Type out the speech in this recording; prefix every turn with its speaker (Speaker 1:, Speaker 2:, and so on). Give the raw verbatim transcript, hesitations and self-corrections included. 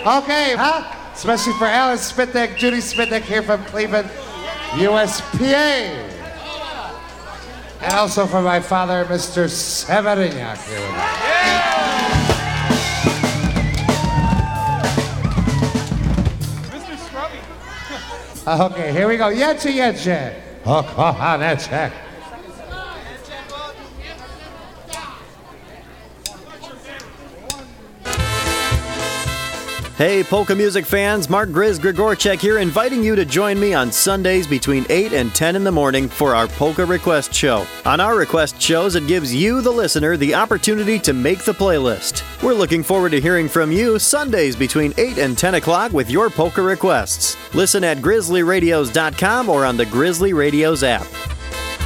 Speaker 1: Okay, huh? Especially for Alan Spitnick, Judy Spitnick here from Cleveland, U S P A. And also for my father, Mister Severignac here with me.
Speaker 2: Mister Scrubby.
Speaker 1: Okay, here we go. Yeche, yeche. Oh, kochaneche.
Speaker 3: Hey, polka music fans, Mark Grizz Grigorchek here, inviting you to join me on Sundays between eight and ten in the morning for our Polka Request Show. On our request shows, it gives you, the listener, the opportunity to make the playlist. We're looking forward to hearing from you Sundays between eight and ten o'clock with your polka requests. Listen at grizzly radios dot com or on the Grizzly Radios app.